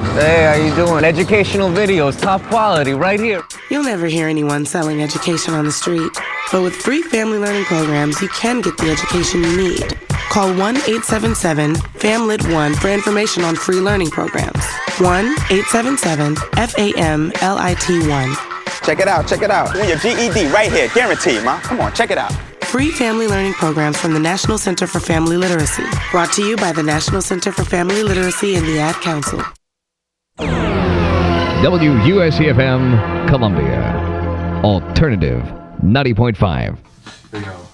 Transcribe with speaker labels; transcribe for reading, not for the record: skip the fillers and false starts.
Speaker 1: Hey, how you doing? Educational videos, top quality, right here.
Speaker 2: You'll never hear anyone selling education on the street. But with free family learning programs, you can get the education you need. Call 1-877-FAMLIT1 for information on free learning programs. 1-877-FAMLIT1.
Speaker 3: Check it out, check it out. Win your GED right here, guaranteed, ma. Come on, check it out.
Speaker 2: Free family learning programs from the National Center for Family Literacy. Brought to you by the National Center for Family Literacy and the Ad Council.
Speaker 4: WUSC-FM, Columbia. Alternative 90.5.
Speaker 5: There you go.